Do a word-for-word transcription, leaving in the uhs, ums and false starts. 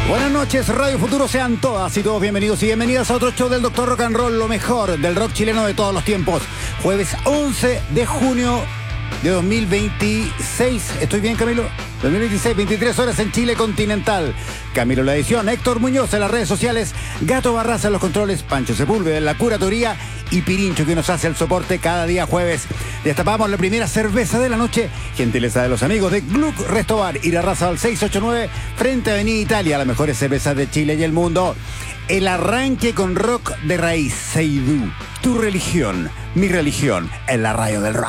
Buenas noches, Radio Futuro, sean todas y todos bienvenidos y bienvenidas a otro show del Doctor Rock and Roll, lo mejor del rock chileno de todos los tiempos. Jueves once de junio de dos mil veintiséis. ¿Estoy bien, Camilo? dos mil veintiséis, veintitrés horas en Chile continental. Camilo la edición, Héctor Muñoz en las redes sociales, Gato Barraza en los controles, Pancho Sepúlveda en la curatoría y Pirincho que nos hace el soporte cada día jueves. Destapamos la primera cerveza de la noche, gentileza de los amigos de Gluck Resto Bar y la raza al seiscientos ochenta y nueve frente a Avenida Italia, las mejores cervezas de Chile y el mundo. El arranque con rock de raíz, Seidú, tu religión, mi religión, en la radio del rock.